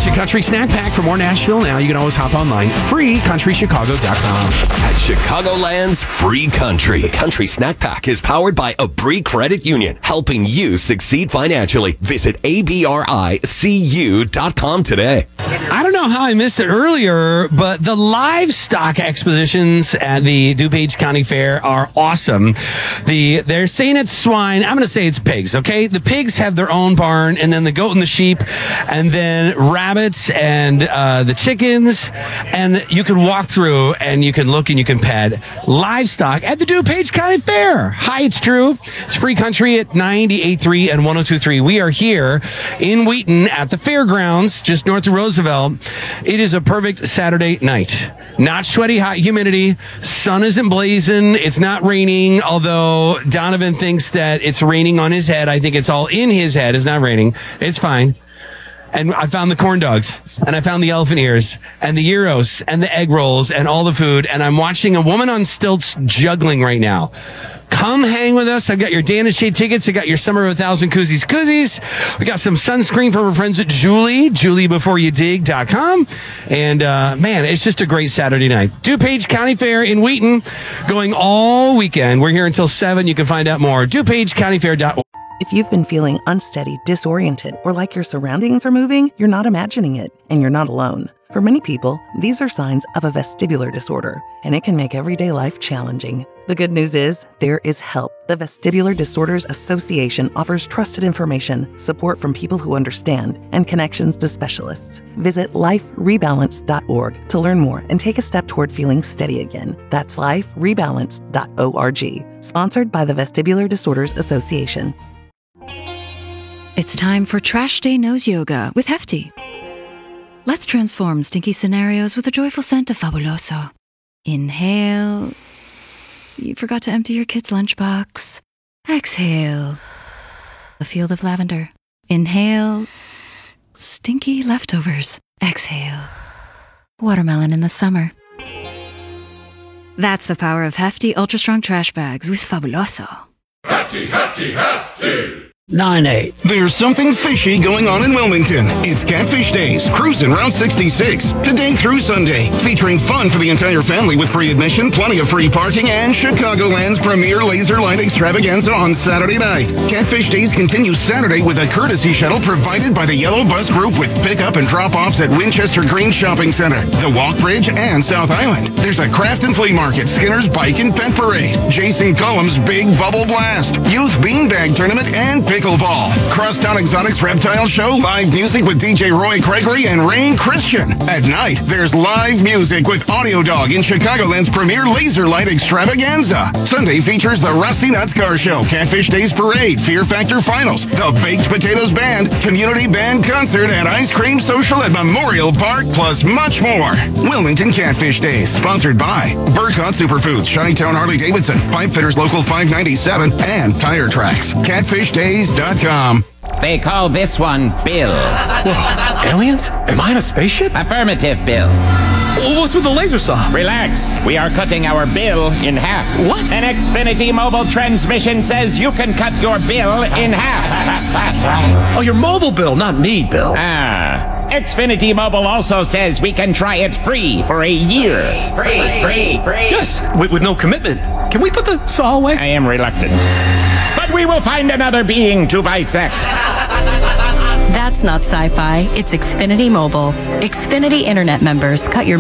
It's your Country Snack Pack. For more Nashville now, you can always hop online. Free countrychicago.com. At Chicagoland's Free Country. The Country Snack Pack is powered by Abri Credit Union, helping you succeed financially. Visit abricu.com today. I don't know how I missed it earlier, but the livestock expositions at the DuPage County Fair are awesome. They're saying it's swine. I'm going to say it's pigs, okay? The pigs have their own barn, and then the goat and the sheep, and then rabbits and the chickens. And you can walk through, and you can look, and you can pet livestock at the DuPage County Fair. Hi, it's Drew. It's Free Country at 98.3 and 102.3. We are here in Wheaton at the fairgrounds, just north of Roosevelt. It is a perfect Saturday night. Not sweaty, hot humidity. Sun isn't blazing. It's not raining, although Donovan thinks that it's raining on his head. I think it's all in his head. It's not raining. It's fine. And I found the corn dogs, and I found the elephant ears, and the gyros, and the egg rolls, and all the food. And I'm watching a woman on stilts juggling right now. Come hang with us. I've got your Dan and Shay tickets. I got your Summer of 1,000 Koozies. We got some sunscreen from our friends at juliebeforeyoudig.com. And, man, it's just a great Saturday night. DuPage County Fair in Wheaton, going all weekend. We're here until 7. You can find out more. DuPageCountyFair.org. If you've been feeling unsteady, disoriented, or like your surroundings are moving, you're not imagining it, and you're not alone. For many people, these are signs of a vestibular disorder, and it can make everyday life challenging. The good news is, there is help. The Vestibular Disorders Association offers trusted information, support from people who understand, and connections to specialists. Visit liferebalance.org to learn more and take a step toward feeling steady again. That's liferebalance.org. Sponsored by the Vestibular Disorders Association. It's time for Trash Day Nose Yoga with Hefty. Let's transform stinky scenarios with a joyful scent of Fabuloso. Inhale. You forgot to empty your kid's lunchbox. Exhale. A field of lavender. Inhale. Stinky leftovers. Exhale. Watermelon in the summer. That's the power of Hefty Ultra Strong Trash Bags with Fabuloso. Hefty, hefty, hefty! 9-8. There's something fishy going on in Wilmington. It's Catfish Days, cruising Route 66, today through Sunday, featuring fun for the entire family with free admission, plenty of free parking, and Chicagoland's premier laser light extravaganza on Saturday night. Catfish Days continues Saturday with a courtesy shuttle provided by the Yellow Bus Group with pickup and drop-offs at Winchester Green Shopping Center, the Walk Bridge, and South Island. There's a craft and flea market, Skinner's Bike and Pet Parade, Jason Cullum's Big Bubble Blast, Youth Beanbag Tournament, and Pickleball. Crosstown Exotics Reptile Show, live music with DJ Roy Gregory and Rain Christian. At night, there's live music with Audio Dog in Chicagoland's premier laser light extravaganza. Sunday features the Rusty Nuts Car Show, Catfish Days Parade, Fear Factor Finals, the Baked Potatoes Band, Community Band Concert, and Ice Cream Social at Memorial Park, plus much more. Wilmington Catfish Days, sponsored by Burkott Superfoods, Chi-Town Harley-Davidson, Pipe Fitters Local 597, and Tire Tracks. CatfishDays.com. They call this one Bill. Whoa, aliens? Am I in a spaceship? Affirmative, Bill. What's with the laser saw? Relax. We are cutting our bill in half. What? An Xfinity mobile transmission says you can cut your bill in half. Oh, your mobile bill, not me, Bill. Xfinity Mobile also says we can try it free for a year. Free. Yes, with no commitment. Can we put the saw away? I am reluctant. But we will find another being to bisect. That's not sci-fi. It's Xfinity Mobile. Xfinity Internet members cut your